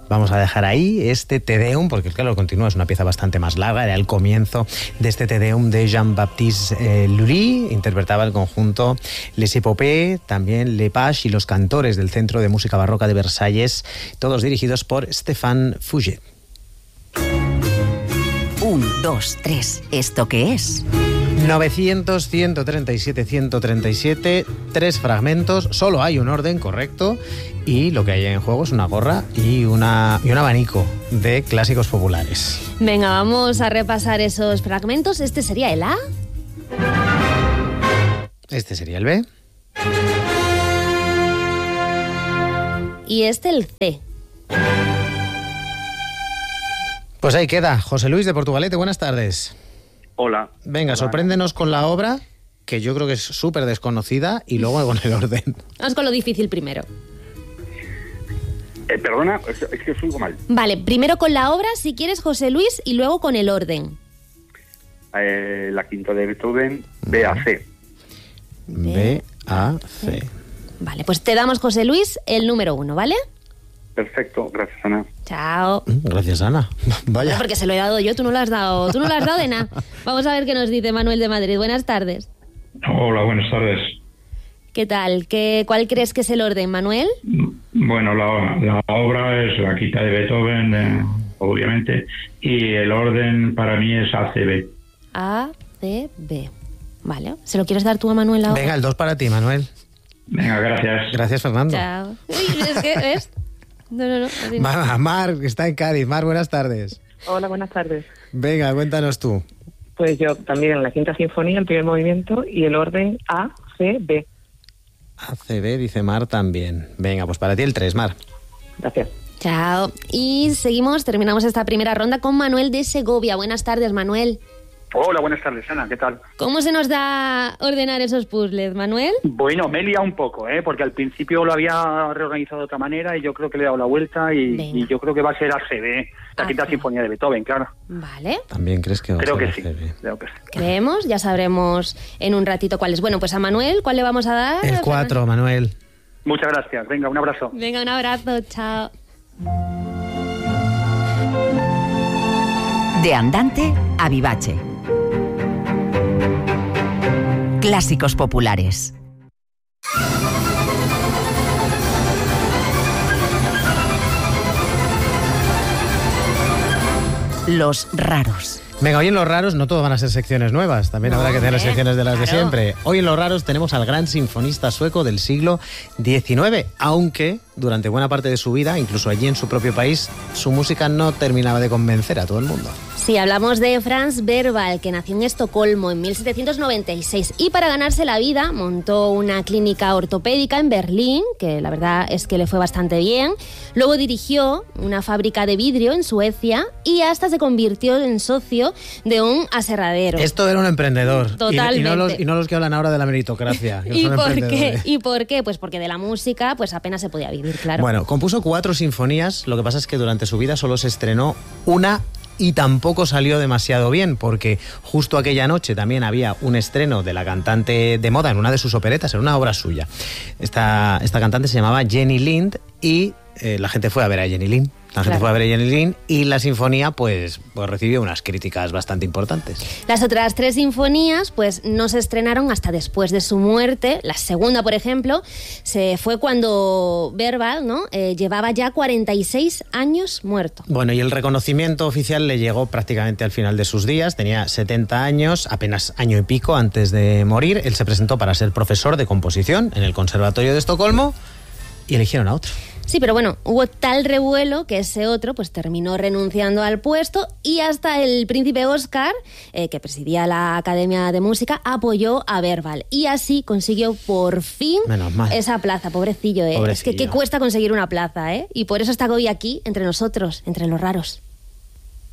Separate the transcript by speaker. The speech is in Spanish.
Speaker 1: Vamos a dejar ahí este Te Deum, porque claro, continúa, es una pieza bastante más larga, era el comienzo de este Te Deum de Jean-Baptiste Lully, interpretaba el conjunto Les Épopées, también Les Pages y los cantores del Centro de Música Barroca de Versalles, todos dirigidos por Stéphane Fouget.
Speaker 2: 1, 2, 3, ¿esto qué es?
Speaker 1: 900, 137, 137, 3 fragmentos, solo hay un orden correcto y lo que hay en juego es una gorra y un abanico de clásicos populares.
Speaker 3: Venga, vamos a repasar esos fragmentos. Este sería el A.
Speaker 1: Este sería el B.
Speaker 3: Y este el C.
Speaker 1: Pues ahí queda. José Luis de Portugalete, buenas tardes.
Speaker 4: Hola.
Speaker 1: Venga, sorpréndenos con la obra, que yo creo que es súper desconocida, y luego con el orden.
Speaker 3: Vamos con lo difícil primero.
Speaker 4: Perdona, es que os oigo mal.
Speaker 3: Vale, primero con la obra, si quieres, José Luis, y luego con el orden.
Speaker 4: La quinta de Beethoven, B a C.
Speaker 1: B, A, C.
Speaker 3: Vale, pues te damos, José Luis, el número 1, ¿vale?
Speaker 4: Perfecto, gracias, Ana.
Speaker 3: Chao.
Speaker 1: Gracias, Ana. Vaya.
Speaker 3: No, porque se lo he dado yo, tú no lo has dado. Tú no lo has dado de nada. Vamos a ver qué nos dice Manuel de Madrid. Buenas tardes.
Speaker 5: Hola, buenas tardes.
Speaker 3: ¿Qué tal? ¿Cuál crees que es el orden, Manuel?
Speaker 5: Bueno, la obra es la quinta de Beethoven, obviamente, y el orden para mí es ACB.
Speaker 3: A, C, B. Vale. ¿Se lo quieres dar tú a Manuel ahora?
Speaker 1: Venga, el 2 para ti, Manuel.
Speaker 5: Venga, gracias.
Speaker 1: Gracias, Fernando.
Speaker 3: Chao. Uy, es que, ¿ves? No. Así no.
Speaker 1: Mar, que está en Cádiz. Mar, buenas tardes.
Speaker 6: Hola, buenas tardes.
Speaker 1: Venga, cuéntanos tú.
Speaker 6: Pues yo también en la quinta sinfonía, el primer movimiento, y el orden A, C, B.
Speaker 1: A, C, B, dice Mar también. Venga, pues para ti el 3, Mar.
Speaker 6: Gracias.
Speaker 3: Chao. Y terminamos esta primera ronda con Manuel de Segovia. Buenas tardes, Manuel.
Speaker 4: Hola, buenas tardes, Ana, ¿qué tal?
Speaker 3: ¿Cómo se nos da ordenar esos puzzles, Manuel?
Speaker 4: Bueno, me he liado un poco, porque al principio lo había reorganizado de otra manera y yo creo que le he dado la vuelta y yo creo que va a ser ACB, la quinta sinfonía de Beethoven, claro.
Speaker 3: Vale.
Speaker 1: ¿También crees que va
Speaker 4: Creo
Speaker 1: a
Speaker 4: que
Speaker 1: ser
Speaker 4: sí,
Speaker 1: ACB?
Speaker 4: creo que sí.
Speaker 3: Creemos, ya sabremos en un ratito cuál es. Bueno, pues a Manuel, ¿cuál le vamos a dar?
Speaker 1: El 4, Manuel.
Speaker 4: Muchas gracias, venga, un abrazo.
Speaker 3: Venga, un abrazo, chao.
Speaker 2: De andante a vivace. Clásicos populares. Los raros.
Speaker 1: Venga, hoy en Los Raros no todos van a ser secciones nuevas, también habrá que tener secciones de las de siempre. Hoy en Los Raros tenemos al gran sinfonista sueco del siglo XIX, aunque durante buena parte de su vida, incluso allí en su propio país, su música no terminaba de convencer a todo el mundo.
Speaker 3: Sí, hablamos de Franz Berwald, que nació en Estocolmo en 1796 y para ganarse la vida montó una clínica ortopédica en Berlín, que la verdad es que le fue bastante bien. Luego dirigió una fábrica de vidrio en Suecia y hasta se convirtió en socio de un aserradero.
Speaker 1: Esto era un emprendedor.
Speaker 3: Totalmente.
Speaker 1: Y no los que hablan ahora de la meritocracia.
Speaker 3: ¿Y por qué? Pues porque de la música pues apenas se podía vivir, claro.
Speaker 1: Bueno, compuso 4 sinfonías, lo que pasa es que durante su vida solo se estrenó una y tampoco salió demasiado bien, porque justo aquella noche también había un estreno de la cantante de moda en una de sus operetas, en una obra suya. Esta cantante se llamaba Jenny Lind y la gente fue a ver a Jenny Lind. La gente fue a ver a Jenny Lind y la sinfonía pues recibió unas críticas bastante importantes.
Speaker 3: Las otras 3 sinfonías pues no se estrenaron hasta después de su muerte. La segunda, por ejemplo, se fue cuando Berwald, ¿no? Llevaba ya 46 años muerto.
Speaker 1: Bueno, y el reconocimiento oficial le llegó prácticamente al final de sus días. Tenía 70 años, apenas año y pico antes de morir. Él se presentó para ser profesor de composición en el Conservatorio de Estocolmo y eligieron a otro.
Speaker 3: Sí, pero bueno, hubo tal revuelo que ese otro pues terminó renunciando al puesto y hasta el príncipe Oscar, que presidía la Academia de Música, apoyó a Berwald y así consiguió por fin esa plaza. Pobrecillo, ¿eh? Pobrecillo. Es que qué cuesta conseguir una plaza, ¿eh? Y por eso está hoy aquí, entre nosotros, entre los raros.